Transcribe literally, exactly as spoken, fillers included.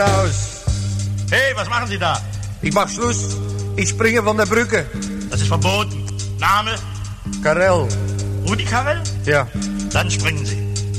Aus. Hey, was machen Sie da? Ich mach Schluss. Ich springe von der Brücke. Das ist verboten. Name? Karel. Rudi Karel? Ja. Dann springen Sie.